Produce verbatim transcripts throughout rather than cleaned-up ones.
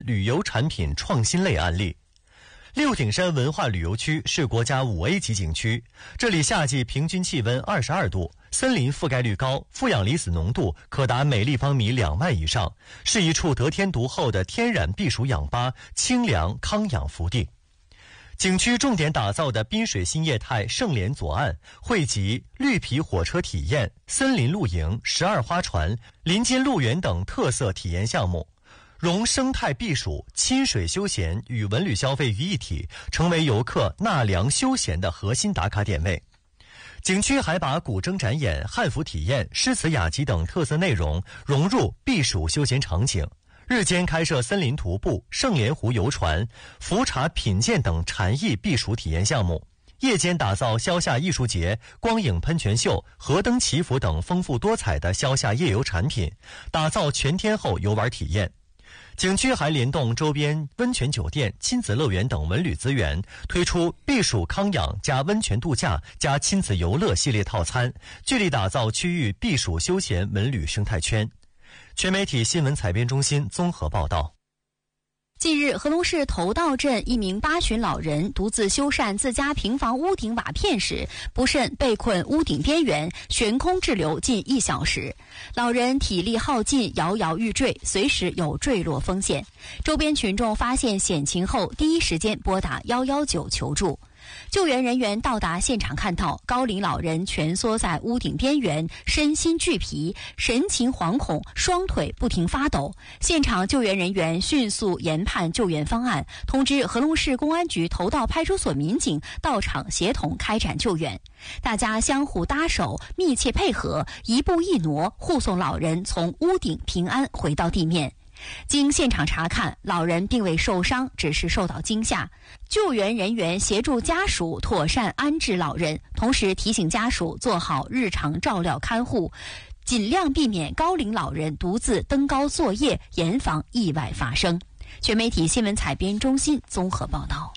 旅游产品创新类案例。六顶山文化旅游区是国家五 A 级景区，这里夏季平均气温二十二度，森林覆盖率高，负氧离子浓度可达每立方米两万以上，是一处得天独厚的天然避暑氧吧、清凉康养福地。景区重点打造的滨水新业态盛联左岸，汇集绿皮火车体验、森林露营、十二花船、林间路园等特色体验项目，融生态避暑、亲水休闲与文旅消费于一体，成为游客纳凉休闲的核心打卡点位。景区还把古筝展演、汉服体验、诗词雅集等特色内容融入避暑休闲场景，日间开设森林徒步、盛联湖游船、浮茶品鉴等禅意避暑体验项目，夜间打造消夏艺术节、光影喷泉秀、河灯祈福等丰富多彩的消夏夜游产品，打造全天候游玩体验。景区还联动周边温泉酒店、亲子乐园等文旅资源，推出避暑康养加温泉度假加亲子游乐系列套餐，聚力打造区域避暑休闲文旅生态圈。全媒体新闻采编中心综合报道。 近日，河东市头道镇一名八旬老人独自修缮自家平房屋顶瓦片时，不慎被困屋顶边缘，悬空滞留近一小时。老人体力耗尽，摇摇欲坠，随时有坠落风险。周边群众发现险情后，第一时间拨打一一九求助。救援人员到达现场，看到高龄老人蜷缩在屋顶边缘，身心俱疲，神情惶恐，双腿不停发抖。现场救援人员迅速研判救援方案，通知河东市公安局头道派出所民警到场协同开展救援。大家相互搭手，密切配合，一步一挪，护送老人从屋顶平安回到地面。经现场查看，老人并未受伤，只是受到惊吓。救援人员协助家属妥善安置老人，同时提醒家属做好日常照料看护，尽量避免高龄老人独自登高作业，严防意外发生。全媒体新闻采编中心综合报道。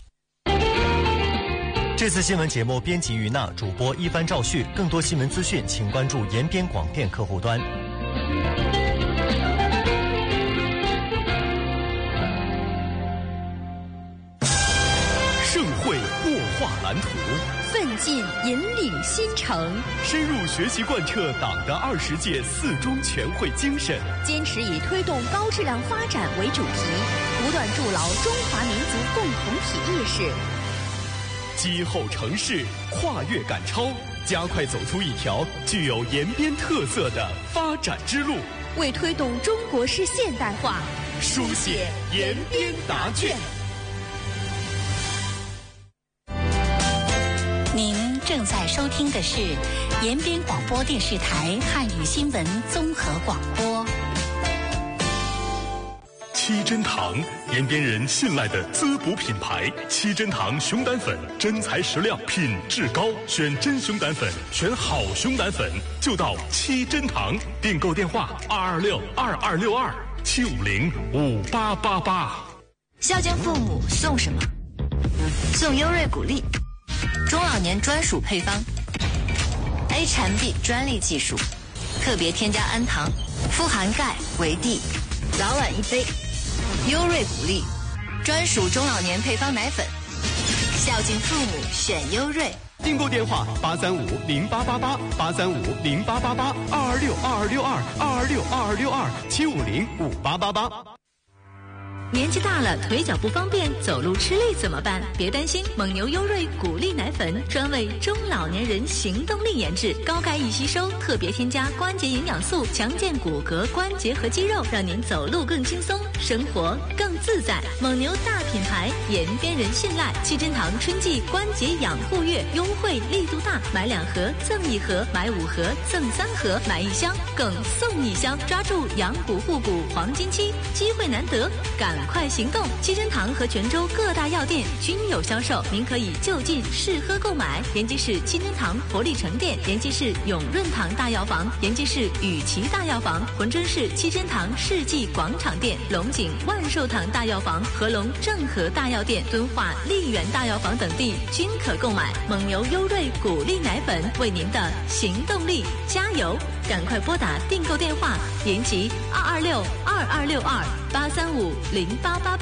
这次新闻节目编辑于娜，主播一帆赵旭。更多新闻资讯，请关注延边广电客户端。 盛会擘画蓝图， 奋进引领新城， 深入学习贯彻党的二十届四中全会精神， 坚持以推动高质量发展为主题，不断筑牢中华民族共同体意识， 击后城市，跨越赶超，加快走出一条具有延边特色的发展之路， 为推动中国式现代化书写延边答卷。 您正在收听的是延边广播电视台汉语新闻综合广播。 七珍堂，延边人信赖的滋补品牌。七珍堂熊胆粉，真材实料，品质高，选真熊胆粉，选好熊胆粉，就到七珍堂。订购电话：二二六二二六二七五零五八八八。 孝敬父母送什么？送优瑞谷粒。中老年专属配方 ，A 产 B 专利技术，特别添加氨糖，富含钙、维 D， 早晚一杯。优瑞谷粒，专属中老年配方奶粉，孝敬父母选优瑞。 订购电话：八三五零八八八八三五零八八八二二六二二六二二二六二二六二七五零五八八八。 年纪大了，腿脚不方便，走路吃力怎么办？别担心，蒙牛优瑞谷粒奶粉专为中老年人行动力研制，高钙易吸收，特别添加关节营养素，强健骨骼、关节和肌肉，让您走路更轻松，生活更自在。蒙牛大品牌，延边人信赖。七珍堂春季关节养护月优惠力度大，买两盒赠一盒，买五盒赠三盒，买一箱更送一箱，抓住养骨护骨黄金期，机会难得，赶快行动！七珍堂和泉州各大药店均有销售，您可以就近试喝购买。延吉市七珍堂活力城店、延吉市永润堂大药房、延吉市雨琦大药房、珲春市七珍堂世纪广场店、龙井万寿堂店。 大药房、合隆正和大药店、敦化丽源大药房等地均可购买蒙牛优瑞谷粒奶粉，为您的行动力加油！赶快拨打订购电话，联系二二六二二六二八三五零八八八。